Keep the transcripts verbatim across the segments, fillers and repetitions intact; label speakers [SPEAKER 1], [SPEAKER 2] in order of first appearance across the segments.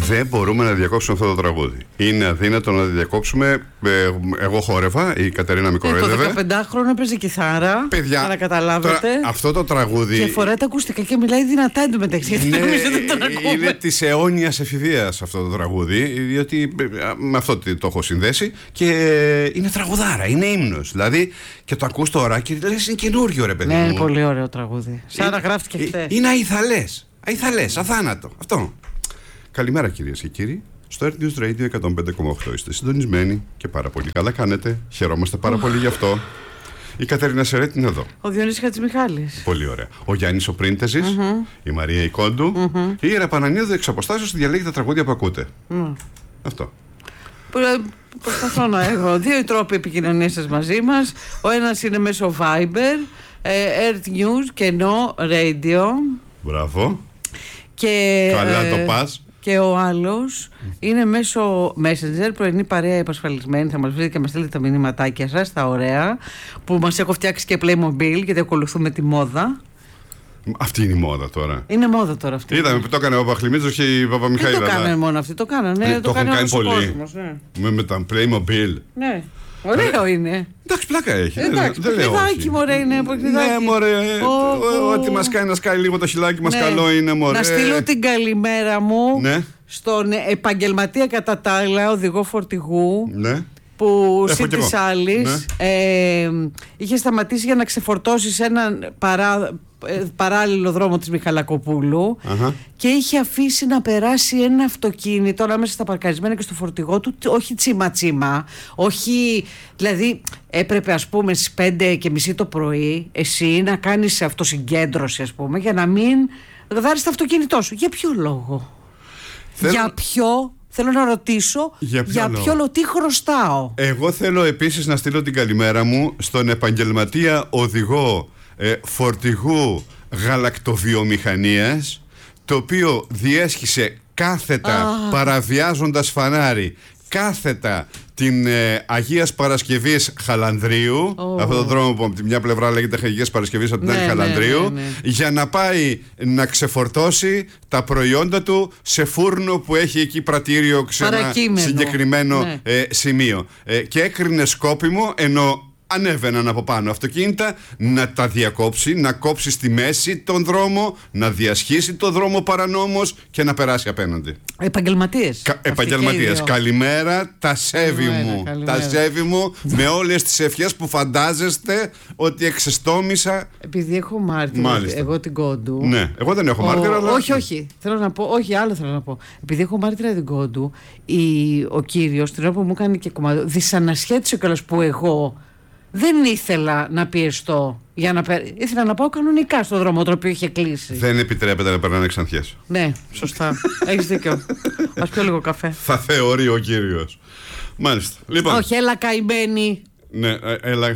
[SPEAKER 1] Δεν μπορούμε να διακόψουμε αυτό το τραγούδι. Είναι αδύνατο να διακόψουμε. Ε, εγώ χόρευα, η Κατερίνα με κοροϊδεύε.
[SPEAKER 2] Το δεκαπεντάχρονο έπαιζε κιθάρα.
[SPEAKER 1] Παιδιά,
[SPEAKER 2] για να καταλάβετε.
[SPEAKER 1] Τώρα, αυτό το τραγούδι.
[SPEAKER 2] Και φοράει τα ακουστικά και μιλάει δυνατά εντωμεταξύ.
[SPEAKER 1] Ναι, είναι της αιώνιας εφηβείας αυτό το τραγούδι. Διότι με αυτό το έχω συνδέσει. Και είναι τραγουδάρα, είναι ύμνος. Δηλαδή και το ακούς τώρα και λες είναι καινούριο, ρε παιδί μου.
[SPEAKER 2] Ναι, είναι πολύ ωραίο τραγούδι. Σαν να γράφτηκε χθες.
[SPEAKER 1] Είναι αϊθαλές. Αϊθαλές, αθάνατο. Αυτό. Καλημέρα κυρίες και κύριοι. Στο Earth News Radio εκατόν πέντε κόμμα οκτώ είστε συντονισμένοι και πάρα πολύ καλά κάνετε. Χαιρόμαστε πάρα oh. πολύ γι' αυτό. Η Κατερίνα Σερέτη είναι εδώ.
[SPEAKER 2] Ο Διονύσης Χατζημιχάλης.
[SPEAKER 1] Πολύ ωραία. Ο Γιάννης ο Πρίντεζης, mm-hmm. η Μαρία η Κόντου, mm-hmm. η Ιερα Πανανίδου εξ αποστάσεως διαλέγει τα τραγούδια που ακούτε. Mm. Αυτό.
[SPEAKER 2] Προσπαθώ να έχω δύο τρόποι επικοινωνίας σας μαζί μας. Ο ένας είναι μέσω Viber, Earth News και No Radio.
[SPEAKER 1] Μπράβο.
[SPEAKER 2] Και,
[SPEAKER 1] καλά
[SPEAKER 2] ε,
[SPEAKER 1] το πας.
[SPEAKER 2] Και ο άλλος είναι μέσω Messenger, πρωινή παρέα επασφαλισμένη. Θα μας βρείτε και μας στείλετε τα μηνύματάκια σας, τα ωραία, που μας έχω φτιάξει και Playmobil, γιατί ακολουθούμε τη μόδα.
[SPEAKER 1] Αυτή είναι η μόδα τώρα.
[SPEAKER 2] Είναι μόδα τώρα αυτή.
[SPEAKER 1] Είδαμε που το έκανε ο Παπαχλημίτσος και η Παπαμιχαήλ.
[SPEAKER 2] Δεν το κάνανε μόνο αυτοί, το κάνανε.
[SPEAKER 1] Ε,
[SPEAKER 2] το
[SPEAKER 1] το έχουν κάνει πολύ.
[SPEAKER 2] Κόσμος, ναι.
[SPEAKER 1] με, με τα Playmobil.
[SPEAKER 2] Ναι. Ωραίο ε, είναι.
[SPEAKER 1] Εντάξει, πλάκα έχει.
[SPEAKER 2] Εντάξει,
[SPEAKER 1] δεν λέω.
[SPEAKER 2] Παιχνιδάκι, μωρέ, είναι.
[SPEAKER 1] Ναι, μωρέ. Ό,τι μας κάνει να σκάει λίγο το χιλάκι μας, καλό είναι, μωρέ.
[SPEAKER 2] Να στείλω την καλημέρα μου
[SPEAKER 1] ναι.
[SPEAKER 2] στον επαγγελματία κατά τα άλλα οδηγό φορτηγού.
[SPEAKER 1] Ναι.
[SPEAKER 2] Που συν της άλλης
[SPEAKER 1] ναι.
[SPEAKER 2] ε, είχε σταματήσει για να ξεφορτώσει σε έναν παρά, ε, παράλληλο δρόμο της Μιχαλακοπούλου uh-huh. και είχε αφήσει να περάσει ένα αυτοκίνητο ανάμεσα στα παρκαρισμένα και στο φορτηγό του, όχι τσίμα τσίμα, όχι, δηλαδή έπρεπε ας πούμε στις πέντε και μισή το πρωί εσύ να κάνεις αυτοσυγκέντρωση ας πούμε για να μην γδάρεις το αυτοκίνητό σου. Για ποιο λόγο? Θέλω... Για ποιο Θέλω να ρωτήσω για ποιο, για ποιο λόγο, τι χρωστάω.
[SPEAKER 1] Εγώ θέλω επίσης να στείλω την καλημέρα μου στον επαγγελματία οδηγό ε, φορτηγού γαλακτοβιομηχανίας, το οποίο διέσχισε κάθετα ah. παραβιάζοντας φανάρι κάθετα την ε, Αγίας Παρασκευής Χαλανδρίου, oh. αυτόν τον δρόμο που από τη μια πλευρά λέγεται Αγίας Παρασκευής, από την άλλη ναι, Χαλανδρίου, ναι, ναι, ναι. για να πάει να ξεφορτώσει τα προϊόντα του σε φούρνο που έχει εκεί πρατήριο σε ένα συγκεκριμένο ναι. ε, σημείο. Ε, και έκρινε σκόπιμο, ενώ ανέβαιναν από πάνω αυτοκίνητα, να τα διακόψει, να κόψει στη μέση τον δρόμο, να διασχίσει τον δρόμο παρανόμως και να περάσει απέναντι.
[SPEAKER 2] Επαγγελματίες.
[SPEAKER 1] Κα, επαγγελματίες. Καλημέρα, τα σέβη μου. Καλημέρα. Τα σέβη μου με όλες τις ευχές που φαντάζεστε ότι εξεστόμησα.
[SPEAKER 2] Επειδή έχω μάρτυρα, εγώ την Κόντου.
[SPEAKER 1] Ναι, εγώ δεν έχω μάρτυρα.
[SPEAKER 2] Ο,
[SPEAKER 1] αλλά...
[SPEAKER 2] Όχι, όχι. Θέλω να πω, όχι, άλλο θέλω να πω. Επειδή έχω μάρτυρα την Κόντου, η, ο κύριος, την ώρα που μου κάνει και κομμάτι, δυσανασχέτησε κιόλας που εγώ. Δεν ήθελα να πιεστώ για να περ... Ήθελα να πάω κανονικά στον δρόμο το οποίο είχε κλείσει.
[SPEAKER 1] Δεν επιτρέπεται να περνάνε ξανθιές.
[SPEAKER 2] Ναι, σωστά. Έχεις δίκιο. Ας πιω λίγο καφέ.
[SPEAKER 1] Θα θεωρεί ο κύριος. Μάλιστα. Λοιπόν.
[SPEAKER 2] Όχι, έλα καημένη.
[SPEAKER 1] Ναι, έλα.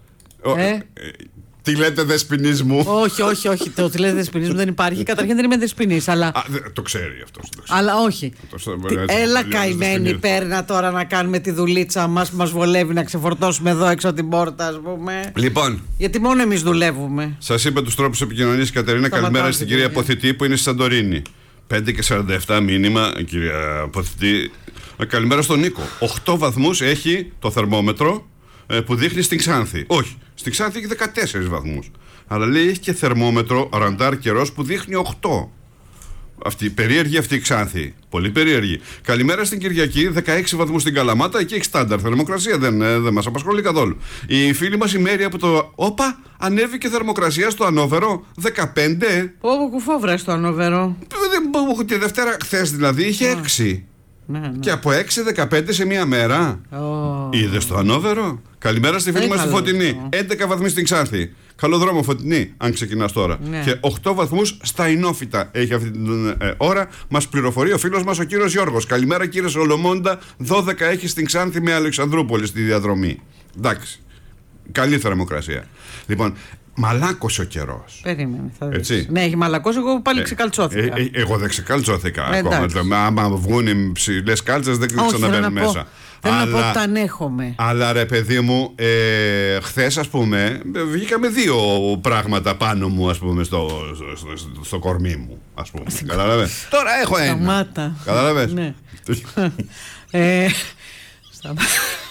[SPEAKER 2] Ε?
[SPEAKER 1] Τι λέτε δεσποινής μου?
[SPEAKER 2] Όχι, όχι, όχι. Το τι λέτε δεσποινής μου δεν υπάρχει. Καταρχήν δεν είμαι δεσποινής, αλλά.
[SPEAKER 1] Α, το ξέρει αυτό.
[SPEAKER 2] Αλλά όχι. Το... Έλα καημένη, πέρνα τώρα να κάνουμε τη δουλίτσα μας που μας βολεύει να ξεφορτώσουμε εδώ έξω την πόρτα, ας πούμε.
[SPEAKER 1] Λοιπόν.
[SPEAKER 2] Γιατί μόνο εμείς δουλεύουμε.
[SPEAKER 1] Σας είπα τους τρόπους επικοινωνίας, Κατερίνα. Καλημέρα στην κυρία Ποθητή που είναι στη Σαντορίνη. πέντε και σαράντα επτά μήνυμα, κυρία Ποθητή. Καλημέρα στον Νίκο. οκτώ βαθμούς έχει το θερμόμετρο που δείχνει στην Ξάνθη. Όχι, στην Ξάνθη έχει δεκατέσσερις βαθμούς. Αλλά λέει έχει και θερμόμετρο ραντάρ καιρός που δείχνει οκτώ. Αυτή, περίεργη αυτή η Ξάνθη. Πολύ περίεργη. Καλημέρα στην Κυριακή, δεκαέξι βαθμούς στην Καλαμάτα. Εκεί έχει στάνταρ θερμοκρασία, δεν, δεν μας απασχολεί καθόλου. Η φίλη μας η Μέρη από το Όπα ανέβηκε θερμοκρασία στο Ανόβερο δεκαπέντε.
[SPEAKER 2] Ω, κουφόβρα στο Ανόβερο.
[SPEAKER 1] Τη Δευτέρα, χθες δηλαδή, είχε έξι.
[SPEAKER 2] Ναι, ναι.
[SPEAKER 1] Και από έξι δεκαπέντε σε μία μέρα.
[SPEAKER 2] Oh.
[SPEAKER 1] Είδες το Ανόβερο. Καλημέρα στη φίλη μας στη Φωτεινή. έντεκα βαθμούς στην Ξάνθη. Καλό δρόμο Φωτεινή, αν ξεκινάς τώρα.
[SPEAKER 2] Ναι.
[SPEAKER 1] Και οκτώ βαθμούς στα Ινόφυτα έχει αυτή την ε, ώρα. Μας πληροφορεί ο φίλος μας ο κύριος Γιώργος. Καλημέρα κύριε Σολομώντα. δώδεκα έχει στην Ξάνθη με Αλεξανδρούπολη στη διαδρομή. Εντάξει. Καλή θερμοκρασία. Λοιπόν, μαλάκωσε ο καιρός.
[SPEAKER 2] Περίμενε, θα δεις. Ναι, έχει μαλακώσει, εγώ πάλι ξεκαλτσώθηκα.
[SPEAKER 1] Ε, ε, εγώ δεν ξεκαλτσώθηκα ε, ακόμα. Άμα βγουν οι ψηλές κάλτσες δεν ξαναμπαίνουν μέσα.
[SPEAKER 2] Θέλω αλλά, να πω ότι τα ανέχομαι.
[SPEAKER 1] Αλλά ρε παιδί μου, ε, χθες ας πούμε βγήκαμε δύο πράγματα πάνω μου, ας πούμε, στο, στο, στο, στο κορμί μου, ας πούμε. Καταλαβαίνεις. Τώρα έχω ένα.
[SPEAKER 2] Σταμάτα.
[SPEAKER 1] Καταλαβαίνεις.
[SPEAKER 2] Ναι. ε, σταμάτα.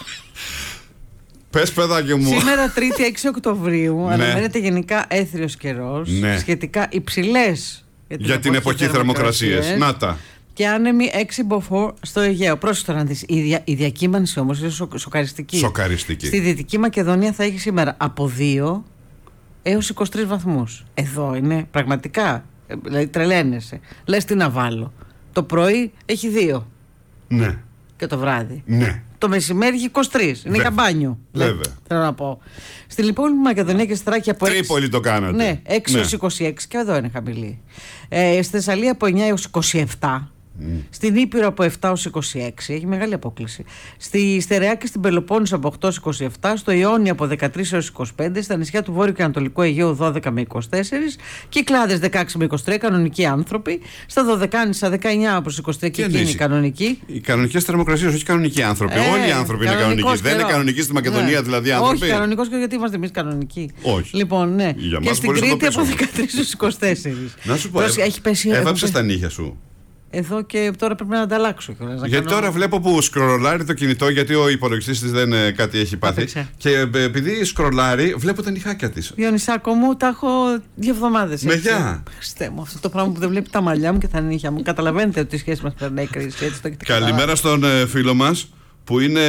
[SPEAKER 1] Πες, παιδάκι μου.
[SPEAKER 2] Σήμερα Τρίτη έξι Οκτωβρίου ναι. αναμένεται γενικά έθριος καιρός, ναι. σχετικά υψηλές για την,
[SPEAKER 1] για την εποχή θερμοκρασίες. Να τα.
[SPEAKER 2] Και άνεμοι έξι μποφόρ στο Αιγαίο. Πρόσεχε τώρα να δεις. Η, δια, η διακύμανση όμως είναι σο, σοκαριστική.
[SPEAKER 1] Σοκαριστική.
[SPEAKER 2] Στη Δυτική Μακεδονία θα έχει σήμερα από δύο έως είκοσι τρεις βαθμούς. Εδώ είναι πραγματικά. Δηλαδή τρελαίνεσαι. Λες τι να βάλω. Το πρωί έχει δύο.
[SPEAKER 1] Ναι.
[SPEAKER 2] Και το βράδυ.
[SPEAKER 1] Ναι.
[SPEAKER 2] Το μεσημέρι έχει είκοσι τρεις. Είναι για μπάνιο.
[SPEAKER 1] Βέβαια.
[SPEAKER 2] Θέλω να πω. Στη λοιπόν Μακεδονία και στη Θράκη από
[SPEAKER 1] Τρίπολη το κάνατε.
[SPEAKER 2] Ναι, έξι έως είκοσι έξι και εδώ είναι χαμηλή. Ε, στη Θεσσαλία από εννιά έως είκοσι επτά. Mm. Στην Ήπειρο από επτά έως είκοσι έξι, έχει μεγάλη απόκληση. Στη Στερεά και στην Πελοπόννησο από οκτώ έως είκοσι επτά, στο Ιόνιο από δεκατρείς έως είκοσι πέντε, στα νησιά του Βόρειου και Ανατολικού Αιγαίου δώδεκα με είκοσι τέσσερα, Κυκλάδες δεκαέξι με είκοσι τρία, κανονικοί άνθρωποι. Στα Δωδεκάνησα δεκαεννιά προς είκοσι τρία και εκεί είναι κανονικοί.
[SPEAKER 1] Οι κανονικές θερμοκρασίες, όχι κανονικοί άνθρωποι. Ε, Όλοι οι άνθρωποι είναι κανονικοί. Δεν είναι κανονικοί στη Μακεδονία, ναι. Δηλαδή άνθρωποι.
[SPEAKER 2] Όχι, κανονικός και γιατί είμαστε εμείς κανονικοί.
[SPEAKER 1] Όχι.
[SPEAKER 2] Λοιπόν, ναι. Και στην Κρήτη από δεκατρείς έως είκοσι τέσσερα.
[SPEAKER 1] Να σου πω, έβαψες τα νύχια σου.
[SPEAKER 2] Εδώ και τώρα πρέπει να ανταλλάξω.
[SPEAKER 1] Γιατί κάνω... τώρα βλέπω που σκρολάρει το κινητό, γιατί ο υπολογιστής της δεν ε, κάτι έχει πάθει. Άπαιξε. Και ε, επειδή σκρολάρει, βλέπω τα νυχάκια της.
[SPEAKER 2] Διονυσάκο μου, τα έχω δύο εβδομάδες.
[SPEAKER 1] Με γεια.
[SPEAKER 2] Χριστέ μου, αυτό το πράγμα που δεν βλέπει τα μαλλιά μου και τα νύχια μου. Καταλαβαίνετε ότι η σχέση μας περνάει κρίση. Έτσι το
[SPEAKER 1] Καλημέρα στον ε, φίλο μας που, είναι,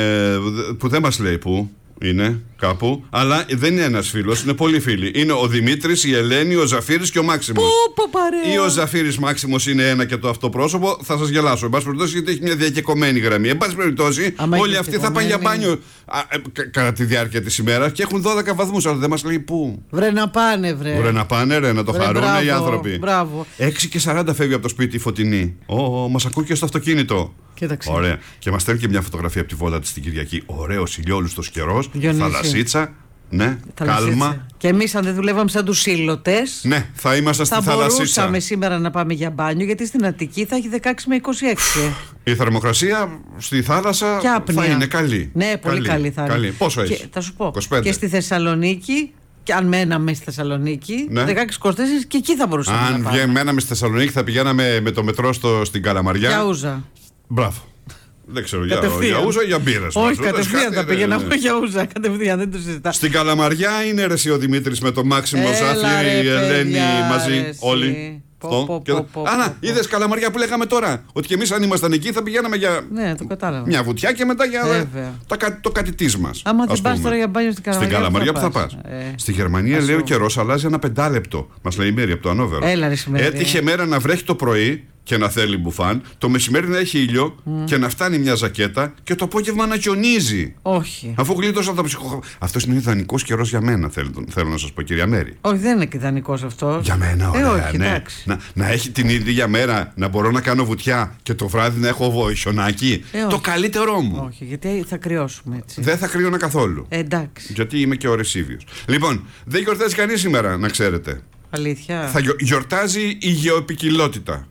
[SPEAKER 1] που δεν μας λέει που. Είναι κάπου, αλλά δεν είναι ένας φίλος, είναι πολλοί φίλοι. Είναι ο Δημήτρης, η Ελένη, ο Ζαφύρης και ο Μάξιμος.
[SPEAKER 2] Πού, παρέα.
[SPEAKER 1] Ή ο Ζαφύρης Μάξιμος είναι ένα και το αυτοπρόσωπο, θα σας γελάσω. Εν πάση περιπτώσει, γιατί έχει μια διακεκομένη γραμμή. Εν πάση περιπτώσει, όλοι αυτοί θα πάνε για μπάνιο α, ε, κα, κατά τη διάρκεια της ημέρας και έχουν δώδεκα βαθμούς, αλλά δεν μας λέει πού.
[SPEAKER 2] Βρε να πάνε, βρε.
[SPEAKER 1] Βρε να πάνε, ρε, να το βρε, χαρούν μπράβο, οι άνθρωποι.
[SPEAKER 2] Μπράβο.
[SPEAKER 1] έξι και σαράντα φεύγει από το σπίτι η Φωτεινή. Ω, μας ακούει και στο αυτοκίνητο.
[SPEAKER 2] Κοίταξε.
[SPEAKER 1] Ωραία. Και μας στέλνει και μια φωτογραφία από τη βόλτα της την Κυριακή. Ωραίος ηλιόλουστος καιρός. Θαλασσίτσα. Ναι, κάλμα.
[SPEAKER 2] Και εμείς, αν δεν δουλεύαμε σαν τους σύλλοτες,
[SPEAKER 1] ναι, θα ήμασταν στη θαλασσίτσα. Θα
[SPEAKER 2] μπορούσαμε σήμερα να πάμε για μπάνιο, γιατί στην Αττική θα έχει δεκαέξι με είκοσι έξι.
[SPEAKER 1] Η θερμοκρασία στη θάλασσα θα είναι καλή.
[SPEAKER 2] Ναι, πολύ καλή, καλή θα είναι.
[SPEAKER 1] Καλή. Πόσο έχει?
[SPEAKER 2] Θα σου πω.
[SPEAKER 1] είκοσι πέντε.
[SPEAKER 2] Και στη Θεσσαλονίκη. Και αν μέναμε στη Θεσσαλονίκη, ναι. δεκαέξι είκοσι τέσσερα και εκεί θα μπορούσαμε
[SPEAKER 1] αν
[SPEAKER 2] να πάμε.
[SPEAKER 1] Αν μέναμε στη Θεσσαλονίκη, θα πηγαίναμε με το μετρό στο, στην Καλαμαριά.
[SPEAKER 2] Για ούζα.
[SPEAKER 1] Μπράβο. Δεν ξέρω, για, για ούζα ή για μπύρες.
[SPEAKER 2] Όχι, κατευθείαν θα πήγαινα εγώ για ούζα. Κατευθείαν, δεν το συζητάω.
[SPEAKER 1] Στην Καλαμαριά είναι ρε ο Δημήτρης με το Μάξιμο, Ζάφη, η Ελένη μαζί, όλοι. Άνα, είδες Καλαμαριά που λέγαμε τώρα. Ότι και εμείς αν ήμασταν εκεί θα πηγαίναμε για
[SPEAKER 2] ναι, το κατάλαβα.
[SPEAKER 1] Μια βουτιά και μετά για το, το κάτι της μας.
[SPEAKER 2] Άμα δεν πας τώρα για μπάνιο στην Καλαμαριά.
[SPEAKER 1] Στην Καλαμαριά που θα πας. Ε, Στη Γερμανία λέει ο καιρός αλλάζει ένα πεντάλεπτο. Μας λέει η Μέρη από το Ανόβερο. Έτυχε μέρα να βρέχει το πρωί και να θέλει μπουφάν, το μεσημέρι να έχει ήλιο mm. και να φτάνει μια ζακέτα και το απόγευμα να χιονίζει.
[SPEAKER 2] Όχι.
[SPEAKER 1] Αφού γλίτωσα από τα ψυχο... Αυτός είναι ιδανικός καιρός για μένα, θέλω, θέλω να σας πω, κυρία Μέρη.
[SPEAKER 2] Όχι, δεν είναι ιδανικός αυτός.
[SPEAKER 1] Για μένα, ωραία.
[SPEAKER 2] Ε, όχι,
[SPEAKER 1] ναι. να, να έχει την ίδια μέρα να μπορώ να κάνω βουτιά και το βράδυ να έχω χιονάκι. Ε, το καλύτερό μου.
[SPEAKER 2] Όχι, γιατί θα κρυώσουμε έτσι.
[SPEAKER 1] Δεν θα κρυώνα καθόλου.
[SPEAKER 2] Ε, εντάξει.
[SPEAKER 1] Γιατί είμαι και ο Ρεσίβιος. Λοιπόν, δεν γιορτάζει κανείς σήμερα, να ξέρετε.
[SPEAKER 2] Αλήθεια.
[SPEAKER 1] Θα γιορτάζει η γεωπικιλότητα.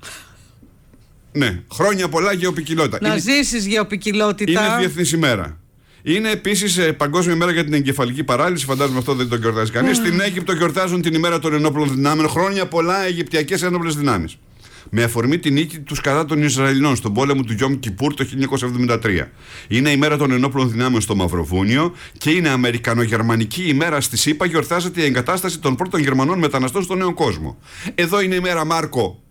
[SPEAKER 1] Ναι, χρόνια πολλά γεωπικιλότητα.
[SPEAKER 2] Να είναι... ζήσεις γεωπικιλότητα.
[SPEAKER 1] Είναι διεθνής ημέρα. Είναι επίσης ε, Παγκόσμια ημέρα για την εγκεφαλική παράλυση. Φαντάζομαι αυτό δεν το γιορτάζει κανείς. Στην Αίγυπτο γιορτάζουν την ημέρα των ενόπλων δυνάμεων. Χρόνια πολλά Αιγυπτιακές ένοπλες δυνάμεις. Με αφορμή την νίκη τους κατά των Ισραηλινών στον πόλεμο του Γιόμ Κιπούρ το χίλια εννιακόσια εβδομήντα τρία. Είναι η μέρα των ενόπλων δυνάμεων στο Μαυροβούνιο και είναι Αμερικανογερμανική ημέρα στη ΣΥΠΑ. Γιορτάζεται η εγκατάσταση των πρώτων Γερμανών μεταναστών στον νέο κόσμο. Εδώ είναι η μέρα Μάρκο.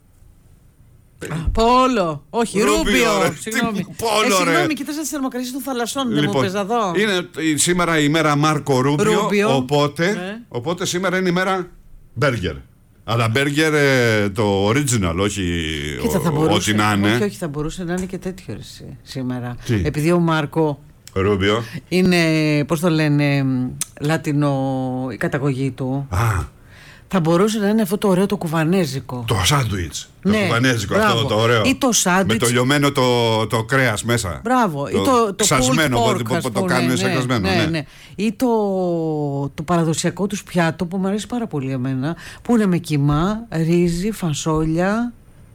[SPEAKER 2] Πόλο, όχι, Ρούμπιο.
[SPEAKER 1] Ρούμπιο
[SPEAKER 2] συγγνώμη,
[SPEAKER 1] Πόλο,
[SPEAKER 2] ε, συγγνώμη, κοιτάξτε τις θερμοκρασίες των θαλασσών. Λοιπόν, δεν μου πες εδώ.
[SPEAKER 1] Είναι σήμερα η μέρα Μάρκο Ρούμπιο.
[SPEAKER 2] Ρούμπιο.
[SPEAKER 1] Οπότε, ε. οπότε σήμερα είναι η μέρα Μπέργκερ. Αλλά μπέργκερ ε, το original, όχι ό,τι να είναι.
[SPEAKER 2] Όχι, όχι, θα μπορούσε να είναι και τέτοιο εσύ, σήμερα.
[SPEAKER 1] Τι?
[SPEAKER 2] Επειδή ο Μάρκο
[SPEAKER 1] Ρούμπιο
[SPEAKER 2] είναι, πώς το λένε, Λατινό η καταγωγή του.
[SPEAKER 1] Α.
[SPEAKER 2] Θα μπορούσε να είναι αυτό το ωραίο το κουβανέζικο.
[SPEAKER 1] Το σάντουιτς. Το
[SPEAKER 2] Ναι,
[SPEAKER 1] κουβανέζικο,
[SPEAKER 2] μπράβο.
[SPEAKER 1] αυτό το ωραίο.
[SPEAKER 2] Ή το σάντουιτς.
[SPEAKER 1] Με το λιωμένο το, το κρέας μέσα.
[SPEAKER 2] Μπράβο.
[SPEAKER 1] Το,
[SPEAKER 2] Ή το, το
[SPEAKER 1] ξασμένο,
[SPEAKER 2] pulled pork,
[SPEAKER 1] που
[SPEAKER 2] ας
[SPEAKER 1] το, το
[SPEAKER 2] πούμε.
[SPEAKER 1] κάνουν
[SPEAKER 2] Ναι,
[SPEAKER 1] σε κρασμένο.
[SPEAKER 2] ναι,
[SPEAKER 1] Ναι.
[SPEAKER 2] ναι. Ή το, το παραδοσιακό τους πιάτο που μου αρέσει πάρα πολύ εμένα, που είναι με κιμά, ρύζι, φασόλια.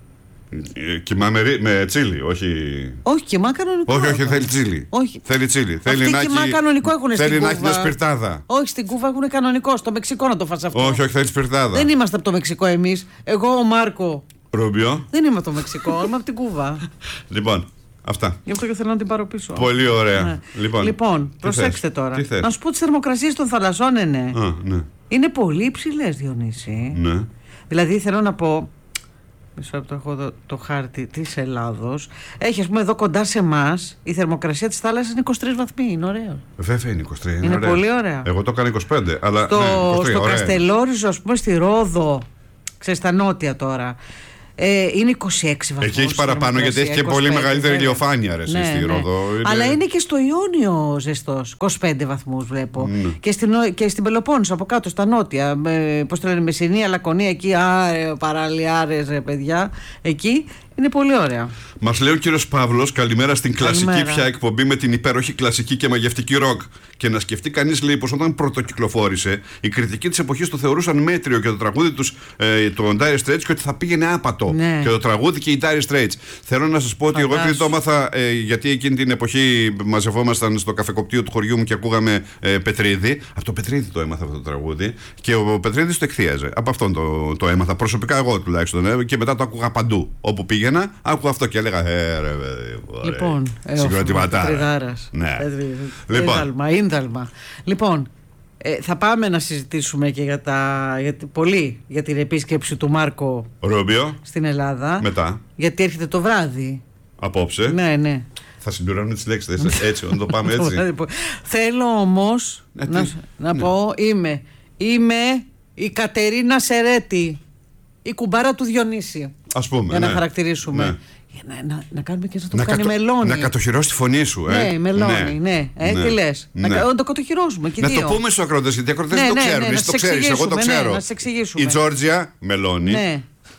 [SPEAKER 1] Κιμά με, ρι- με τσίλι, όχι.
[SPEAKER 2] Όχι, κιμά κανονικό.
[SPEAKER 1] Όχι, όχι,
[SPEAKER 2] έχουν.
[SPEAKER 1] θέλει τσίλι.
[SPEAKER 2] Όχι.
[SPEAKER 1] Θέλει τσίλι. Θέλει
[SPEAKER 2] Αυτοί
[SPEAKER 1] να
[SPEAKER 2] κιμά
[SPEAKER 1] έχει-
[SPEAKER 2] κανονικό έχουν στην
[SPEAKER 1] Θέλει να έχει
[SPEAKER 2] Κούβα.
[SPEAKER 1] μια σπιρτάδα.
[SPEAKER 2] Όχι, στην Κούβα έχουν κανονικό. Στο Μεξικό να το φας αυτό.
[SPEAKER 1] Όχι, όχι, θέλει σπιρτάδα.
[SPEAKER 2] Δεν είμαστε από το Μεξικό εμείς. Εγώ, ο Μάρκο.
[SPEAKER 1] Ρούμπιο.
[SPEAKER 2] Δεν είμαι από το Μεξικό, είμαι από την Κούβα.
[SPEAKER 1] Λοιπόν, αυτά.
[SPEAKER 2] Γι' αυτό και θέλω να την πάρω πίσω.
[SPEAKER 1] Πολύ ωραία.
[SPEAKER 2] Ναι.
[SPEAKER 1] Λοιπόν,
[SPEAKER 2] Λοιπόν,
[SPEAKER 1] τι
[SPEAKER 2] προσέξτε
[SPEAKER 1] θες?
[SPEAKER 2] τώρα.
[SPEAKER 1] Τι θες?
[SPEAKER 2] Να σου πω τις θερμοκρασίες των θαλασσών, ναι, ναι.
[SPEAKER 1] Α, ναι.
[SPEAKER 2] Είναι πολύ υψηλές, Διονύση.
[SPEAKER 1] Ναι.
[SPEAKER 2] Δηλαδή θέλω να πω. Μισό λεπτό, έχω εδώ το χάρτη της Ελλάδος. Έχει, ας πούμε, εδώ κοντά σε εμάς η θερμοκρασία της θάλασσας είναι είκοσι τρεις βαθμοί. Είναι ωραίο.
[SPEAKER 1] Βέβαια είναι είκοσι τρία.
[SPEAKER 2] Είναι
[SPEAKER 1] ωραία.
[SPEAKER 2] πολύ ωραία.
[SPEAKER 1] Εγώ το έκανα είκοσι πέντε. Αλλά
[SPEAKER 2] Στο,
[SPEAKER 1] ναι, είκοσι τρία,
[SPEAKER 2] στο
[SPEAKER 1] ωραία.
[SPEAKER 2] Καστελόριζο, ας πούμε, στη Ρόδο, ξέρεις, στα νότια τώρα, ε, είναι είκοσι έξι βαθμούς.
[SPEAKER 1] Εκεί έχει παραπάνω γιατί έχει και
[SPEAKER 2] είκοσι
[SPEAKER 1] πολύ
[SPEAKER 2] πέντε,
[SPEAKER 1] μεγαλύτερη
[SPEAKER 2] βέβαια.
[SPEAKER 1] ηλιοφάνεια, ρε, εσύ,
[SPEAKER 2] Ναι,
[SPEAKER 1] στη
[SPEAKER 2] ναι.
[SPEAKER 1] Ρόδο. Είναι-
[SPEAKER 2] Αλλά είναι και στο Ιόνιο ζεστός. είκοσι πέντε βαθμούς βλέπω.
[SPEAKER 1] Ναι.
[SPEAKER 2] Και, στην, και στην Πελοπόννησο από κάτω, στα νότια. Με, πώς το λένε, Μεσσηνία, Λακωνία, εκεί, άρε, παραλιάρες, ρε παιδιά. Εκεί είναι πολύ ωραία.
[SPEAKER 1] Μας λέει ο κύριος Παύλος, καλημέρα στην κλασική
[SPEAKER 2] Καλημέρα.
[SPEAKER 1] πια εκπομπή με την υπέροχη κλασική και μαγευτική ροκ. Και να σκεφτεί κανείς, λέει, πως όταν πρωτοκυκλοφόρησε, οι κριτικοί της εποχής το θεωρούσαν μέτριο και το τραγούδι τους, ε, το Dire Straits, και ότι θα πήγαινε άπατο.
[SPEAKER 2] Ναι.
[SPEAKER 1] Και το τραγούδι και οι Dire Straits. Θέλω να σας πω ότι εγώ,
[SPEAKER 2] Φαντάσου.
[SPEAKER 1] επειδή το έμαθα, ε, γιατί εκείνη την εποχή μαζευόμασταν στο καφεκοπτείο του χωριού μου και ακούγαμε ε, Πετρίδη. Από το Πετρίδη το έμαθα αυτό το τραγούδι. Και ο Πετρίδης το εκθίαζε. Από αυτόν το, το έμαθα. Προσωπικά εγώ τουλάχιστον. Ε, και μετά το άκουγα παντού. Όπου πήγαινα, άκουγα αυτό και έλεγα. Ε, ρε, παιδί, ωραία.
[SPEAKER 2] Λοιπόν, ε,
[SPEAKER 1] Συγκροτηματάρα.
[SPEAKER 2] ο Πετριδάρας.
[SPEAKER 1] Ναι.
[SPEAKER 2] Πετρι-
[SPEAKER 1] Λοιπόν.
[SPEAKER 2] Ίνταλμα, ίνταλμα. Λοιπόν, ε, θα πάμε να συζητήσουμε και για τα, για, τη- πολύ για την επίσκεψη του Μάρκο
[SPEAKER 1] Ρούμπιο,
[SPEAKER 2] στην Ελλάδα.
[SPEAKER 1] μετά,
[SPEAKER 2] Γιατί έρχεται το βράδυ.
[SPEAKER 1] απόψε.
[SPEAKER 2] Ναι, ναι.
[SPEAKER 1] Θα συμπληρώνουμε τις λέξεις. Έτσι, να το πάμε
[SPEAKER 2] Το
[SPEAKER 1] έτσι.
[SPEAKER 2] βράδυ που- Θέλω όμως
[SPEAKER 1] Ε,
[SPEAKER 2] να,
[SPEAKER 1] τι?
[SPEAKER 2] να
[SPEAKER 1] Ναι.
[SPEAKER 2] πω, είμαι, είμαι η Κατερίνα Σερέτη, η κουμπάρα του Διονύση.
[SPEAKER 1] Ας πούμε.
[SPEAKER 2] Για να
[SPEAKER 1] ναι.
[SPEAKER 2] χαρακτηρίσουμε.
[SPEAKER 1] Ναι.
[SPEAKER 2] Για να, να, να κάνουμε και να το
[SPEAKER 1] Να,
[SPEAKER 2] κάνει
[SPEAKER 1] κατο-
[SPEAKER 2] μελώνει.
[SPEAKER 1] να κατοχυρώσει τη φωνή σου, ε.
[SPEAKER 2] Ναι, μελώνει, ναι. Ε,
[SPEAKER 1] Ναι.
[SPEAKER 2] τι λες.
[SPEAKER 1] Ναι.
[SPEAKER 2] Να, κα- να το κατοχυρώσουμε και οι
[SPEAKER 1] Να
[SPEAKER 2] δύο.
[SPEAKER 1] το πούμε στους ακρότες, γιατί οι ακρότες
[SPEAKER 2] Ναι,
[SPEAKER 1] δεν το
[SPEAKER 2] ναι,
[SPEAKER 1] ξέρουν.
[SPEAKER 2] ναι, να
[SPEAKER 1] Εσύ το
[SPEAKER 2] σας
[SPEAKER 1] ξέρεις, εγώ το
[SPEAKER 2] εξηγήσουμε, ναι,
[SPEAKER 1] ξέρω.
[SPEAKER 2] να σας εξηγήσουμε.
[SPEAKER 1] Η Τζόρτζια μελώνει.
[SPEAKER 2] Ναι,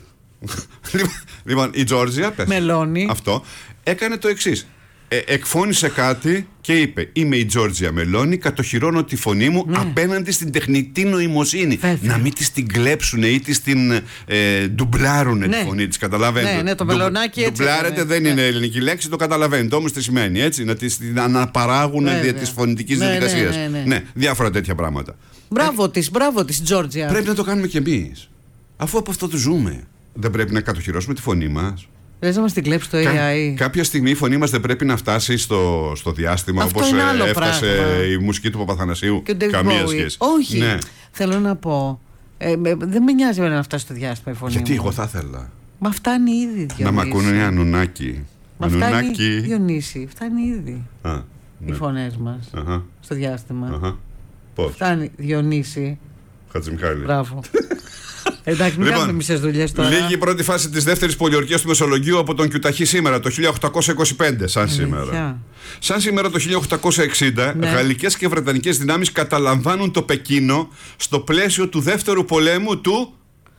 [SPEAKER 1] Λοιπόν, η Τζόρτζια, πες.
[SPEAKER 2] Μελώνει.
[SPEAKER 1] Αυτό έκανε το εξής. Ε, εκφώνησε κάτι και είπε: Είμαι η Τζόρτζια Μελώνη, κατοχυρώνω τη φωνή μου απέναντι στην τεχνητή νοημοσύνη.
[SPEAKER 2] Βέβαια.
[SPEAKER 1] Να μην τη την κλέψουν ή τη την ε, ντουμπλάρουν
[SPEAKER 2] Ναι.
[SPEAKER 1] τη φωνή τη. Καταλαβαίνετε.
[SPEAKER 2] Ναι, ναι, το
[SPEAKER 1] Ντου-
[SPEAKER 2] μελονάκι έτσι
[SPEAKER 1] Ντουμπλάρεται
[SPEAKER 2] έκανε.
[SPEAKER 1] δεν
[SPEAKER 2] Ναι.
[SPEAKER 1] είναι ελληνική λέξη, το καταλαβαίνετε. Όμως τι σημαίνει, έτσι. Να τη την αναπαράγουν
[SPEAKER 2] Βέβαια.
[SPEAKER 1] δια τη φωνητική
[SPEAKER 2] Ναι, ναι,
[SPEAKER 1] διαδικασία.
[SPEAKER 2] ναι, ναι.
[SPEAKER 1] διάφορα τέτοια πράγματα.
[SPEAKER 2] μπράβο της, μπράβο της Τζόρτζια.
[SPEAKER 1] Πρέπει να το κάνουμε κι εμείς. Αφού από αυτό το ζούμε. Δεν πρέπει να κατοχυρώσουμε τη φωνή μας.
[SPEAKER 2] Λες να μας την κλέψει το
[SPEAKER 1] Κα-
[SPEAKER 2] έι άι.
[SPEAKER 1] κάποια στιγμή η φωνή μας δεν πρέπει να φτάσει στο, στο διάστημα,
[SPEAKER 2] Αυτό
[SPEAKER 1] όπως
[SPEAKER 2] είναι
[SPEAKER 1] ε,
[SPEAKER 2] άλλο
[SPEAKER 1] έφτασε
[SPEAKER 2] πράγμα.
[SPEAKER 1] η μουσική του Παπαθανασίου.
[SPEAKER 2] Και ο David
[SPEAKER 1] Καμία
[SPEAKER 2] Bowie.
[SPEAKER 1] σχέση.
[SPEAKER 2] Όχι.
[SPEAKER 1] Ναι.
[SPEAKER 2] Θέλω να πω. Ε, με- δεν με νοιάζει εμένα να φτάσει στο διάστημα η φωνή
[SPEAKER 1] Γιατί
[SPEAKER 2] μου.
[SPEAKER 1] εγώ θα ήθελα
[SPEAKER 2] Μα φτάνει ήδη, Διονύση.
[SPEAKER 1] να μ' ακούνε ένα νουνάκι.
[SPEAKER 2] Μα φτάνει,
[SPEAKER 1] Νουνάκι.
[SPEAKER 2] Διονύση, φτάνει ήδη
[SPEAKER 1] Α,
[SPEAKER 2] οι
[SPEAKER 1] ναι.
[SPEAKER 2] φωνές μας
[SPEAKER 1] Αχα,
[SPEAKER 2] στο διάστημα.
[SPEAKER 1] αχα. Πώς.
[SPEAKER 2] Φτάνει, Διονύση.
[SPEAKER 1] Χατζημιχάλη.
[SPEAKER 2] Μπράβο. Εντάξει, μην
[SPEAKER 1] Λοιπόν,
[SPEAKER 2] κάνουμε μισές δουλειές τώρα.
[SPEAKER 1] Λίγη η πρώτη φάση της δεύτερης πολιορκίας του Μεσολογγίου από τον Κιουταχή σήμερα, το χίλια οκτακόσια είκοσι πέντε, σαν σήμερα.
[SPEAKER 2] Αλήθεια.
[SPEAKER 1] Σαν σήμερα το χίλια οκτακόσια εξήντα,
[SPEAKER 2] Ναι.
[SPEAKER 1] γαλλικές και βρετανικές δυνάμεις καταλαμβάνουν το Πεκίνο στο πλαίσιο του δεύτερου πολέμου του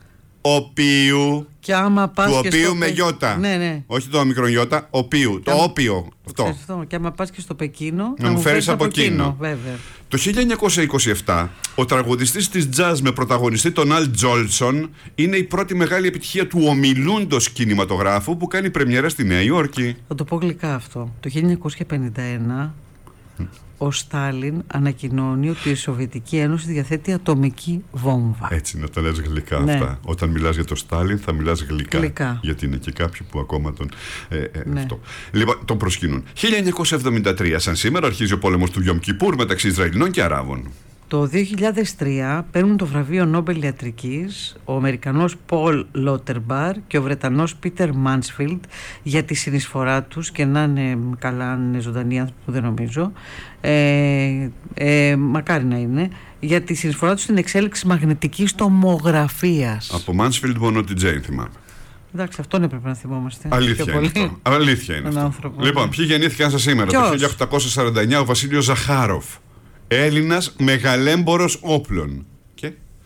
[SPEAKER 1] οποίου.
[SPEAKER 2] Και άμα πας
[SPEAKER 1] Του
[SPEAKER 2] και
[SPEAKER 1] οποίου
[SPEAKER 2] στο
[SPEAKER 1] με
[SPEAKER 2] Πε-
[SPEAKER 1] γιώτα.
[SPEAKER 2] Ναι, ναι.
[SPEAKER 1] Όχι το μικρό γιώτα, οποίου. Το
[SPEAKER 2] άμα-
[SPEAKER 1] όπιο. Αυτό.
[SPEAKER 2] Ξέρεις αυτό. Και άμα πας και στο Πεκίνο,
[SPEAKER 1] Να μου φέρεις από εκείνο.
[SPEAKER 2] Βέβαια.
[SPEAKER 1] Το χίλια εννιακόσια είκοσι επτά, ο τραγουδιστής της jazz με πρωταγωνιστή τον Αλ Τζόλσον είναι η πρώτη μεγάλη επιτυχία του ομιλούντος κινηματογράφου που κάνει πρεμιέρα στη Νέα Υόρκη.
[SPEAKER 2] Θα το πω γλυκά αυτό. Το χίλια εννιακόσια πενήντα ένα ο Στάλιν ανακοινώνει ότι η Σοβιετική Ένωση διαθέτει ατομική βόμβα.
[SPEAKER 1] Έτσι να τα λες γλυκά
[SPEAKER 2] Ναι.
[SPEAKER 1] αυτά. Όταν μιλάς για το Στάλιν θα μιλάς γλυκά.
[SPEAKER 2] Γλυκά.
[SPEAKER 1] Γιατί είναι και κάποιοι που ακόμα τον. Ε, ε,
[SPEAKER 2] Ναι.
[SPEAKER 1] αυτό. Λοιπόν, τον προσκυνούν. χίλια εννιακόσια εβδομήντα τρία, σαν σήμερα, αρχίζει ο πόλεμος του Γιομ Κιπούρ μεταξύ Ισραηλινών και Αράβων.
[SPEAKER 2] Το δύο χιλιάδες τρία παίρνουν το βραβείο Νόμπελ Ιατρικής ο Αμερικανός Πολ Λότερμπαρ και ο Βρετανός Πίτερ Μάνσφιλντ για τη συνεισφορά τους, και να είναι καλά, αν είναι ζωντανοί άνθρωποι που δεν νομίζω, ε, ε, μακάρι να είναι, για τη συνεισφορά τους στην εξέλιξη μαγνητικής τομογραφίας.
[SPEAKER 1] Από Μάνσφιλντ μόνο την Τζέιν θυμάμαι.
[SPEAKER 2] Εντάξει, αυτόν έπρεπε να θυμόμαστε.
[SPEAKER 1] Αλήθεια
[SPEAKER 2] πιο
[SPEAKER 1] είναι
[SPEAKER 2] πολύ.
[SPEAKER 1] αυτό. Αλήθεια είναι
[SPEAKER 2] Τον
[SPEAKER 1] αυτό.
[SPEAKER 2] άνθρωπο,
[SPEAKER 1] Λοιπόν,
[SPEAKER 2] ναι.
[SPEAKER 1] ποιοι γεννήθηκαν σαν σήμερα.
[SPEAKER 2] Ποιος?
[SPEAKER 1] Το χίλια οκτακόσια σαράντα εννιά ο Βασίλειος Ζαχάροφ. Έλληνας μεγαλέμπορος όπλων. Και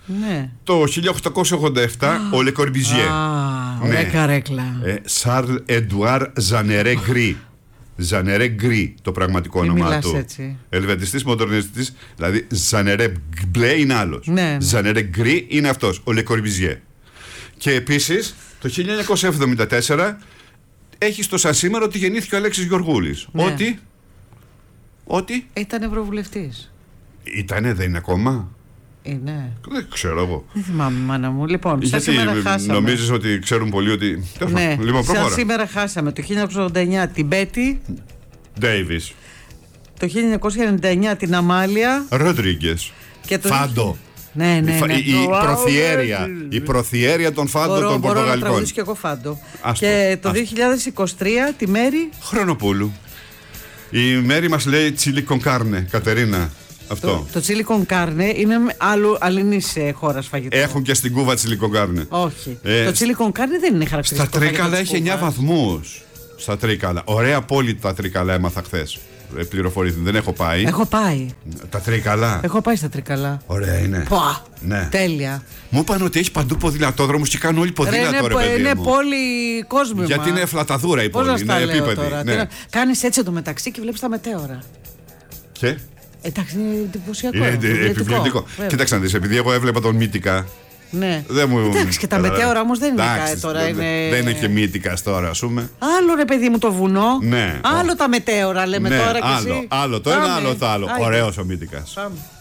[SPEAKER 2] Ναι.
[SPEAKER 1] Το χίλια οκτακόσια ογδόντα επτά ο Le Corbusier.
[SPEAKER 2] Α, ωραία καρέκλα.
[SPEAKER 1] Charles Edouard Jeanneret Gris. Jeanneret Gris το πραγματικό όνομά του.
[SPEAKER 2] Έτσι.
[SPEAKER 1] Ελβετιστής, μοντερνιστής, δηλαδή Jeanneret Blé είναι άλλος.
[SPEAKER 2] Ναι, ναι.
[SPEAKER 1] Jeanneret Gris είναι αυτός, ο Le Corbusier. Και επίσης το χίλια εννιακόσια εβδομήντα τέσσερα έχει στο σαν σήμερα ότι γεννήθηκε ο Αλέξης Γεωργούλης.
[SPEAKER 2] Ναι.
[SPEAKER 1] Ότι. Ότι.
[SPEAKER 2] Ήταν ευρωβουλευτής.
[SPEAKER 1] Ήτανε, δεν είναι ακόμα.
[SPEAKER 2] Είναι.
[SPEAKER 1] Δεν ξέρω εγώ.
[SPEAKER 2] Δεν θυμάμαι, μάνα μου. Λοιπόν, σαν
[SPEAKER 1] Γιατί
[SPEAKER 2] σήμερα χάσαμε.
[SPEAKER 1] νομίζεις ότι ξέρουν πολύ ότι.
[SPEAKER 2] Ναι,
[SPEAKER 1] Λοιπόν,
[SPEAKER 2] σαν
[SPEAKER 1] προχώρα.
[SPEAKER 2] σήμερα χάσαμε το χίλια εννιακόσια ογδόντα εννιά την Μπέτη.
[SPEAKER 1] Ντέιβις.
[SPEAKER 2] Το χίλια εννιακόσια ενενήντα εννιά την Αμάλια.
[SPEAKER 1] Ροντρίγκες.
[SPEAKER 2] Και το...
[SPEAKER 1] Φάντο.
[SPEAKER 2] Ναι, ναι, ναι.
[SPEAKER 1] Η, η, η προθιέρεια. Η προθιέρεια των φάντων
[SPEAKER 2] μπορώ,
[SPEAKER 1] των
[SPEAKER 2] μπορώ
[SPEAKER 1] Πορτογαλικών.
[SPEAKER 2] να τραγουδήσω και εγώ φάντο.
[SPEAKER 1] Άστο,
[SPEAKER 2] Και το
[SPEAKER 1] άστο.
[SPEAKER 2] δύο χιλιάδες είκοσι τρία τη Μέρη.
[SPEAKER 1] Χρονοπούλου. Η Μέρη μας λέει τσίλι κονκάρνε, Κατερίνα. Αυτό.
[SPEAKER 2] Το, το τσίλι κονκάρνε είναι άλλου αλληνής χώρας φαγητό.
[SPEAKER 1] Έχουν και στην Κούβα τσίλι κονκάρνε.
[SPEAKER 2] Όχι.
[SPEAKER 1] Ε,
[SPEAKER 2] το τσίλι κονκάρνε δεν είναι
[SPEAKER 1] Στα
[SPEAKER 2] χαρακτηριστικό.
[SPEAKER 1] Τρίκαλα έχει εννιά βαθμούς. Στα Τρίκαλα. Ωραία πόλη τα Τρίκαλα έμαθα χθες. Ε, πληροφορήθηκα. Δεν έχω πάει.
[SPEAKER 2] Έχω πάει.
[SPEAKER 1] Τα Τρίκαλα.
[SPEAKER 2] Έχω πάει στα Τρίκαλα.
[SPEAKER 1] Ωραία είναι.
[SPEAKER 2] Πα!
[SPEAKER 1] Ναι.
[SPEAKER 2] Τέλεια.
[SPEAKER 1] Μου είπαν ότι έχει παντού ποδηλατόδρομους και κάνουν όλοι ποδήλατο, ρε
[SPEAKER 2] είναι,
[SPEAKER 1] παιδί
[SPEAKER 2] είναι
[SPEAKER 1] μου.
[SPEAKER 2] πόλη κόσμημα.
[SPEAKER 1] Γιατί είναι φλαταδούρα η
[SPEAKER 2] Πώς
[SPEAKER 1] πόλη.
[SPEAKER 2] να στα
[SPEAKER 1] Είναι
[SPEAKER 2] λέω
[SPEAKER 1] επίπεδη.
[SPEAKER 2] τώρα.
[SPEAKER 1] Ναι.
[SPEAKER 2] Κάνεις έτσι εντωμεταξύ και βλέπεις τα μετέωρα.
[SPEAKER 1] Και.
[SPEAKER 2] Εντάξει, είναι εντυπωσιακό.
[SPEAKER 1] Είναι
[SPEAKER 2] εκπληκτικό.
[SPEAKER 1] επιβλητικό.
[SPEAKER 2] Βέβαια.
[SPEAKER 1] Κοίταξε να δεις, επειδή εγώ έβλεπα τον Μύτικα.
[SPEAKER 2] Ναι.
[SPEAKER 1] Δεν μου...
[SPEAKER 2] Εντάξει, και τα μετέωρα όμως δεν είναι
[SPEAKER 1] Εντάξει,
[SPEAKER 2] κάτι τώρα.
[SPEAKER 1] δεν-
[SPEAKER 2] Είναι...
[SPEAKER 1] Δεν είναι και Μύτικα τώρα, ας πούμε.
[SPEAKER 2] Άλλο ρε παιδί μου το βουνό.
[SPEAKER 1] Ναι.
[SPEAKER 2] Άλλο τα μετέωρα λέμε
[SPEAKER 1] Ναι,
[SPEAKER 2] τώρα και
[SPEAKER 1] άλλο,
[SPEAKER 2] εσύ.
[SPEAKER 1] άλλο το ένα,
[SPEAKER 2] Πάμε.
[SPEAKER 1] άλλο το άλλο.
[SPEAKER 2] Άιντε.
[SPEAKER 1] Ωραίος ο Μύτικας.
[SPEAKER 2] Πάμε.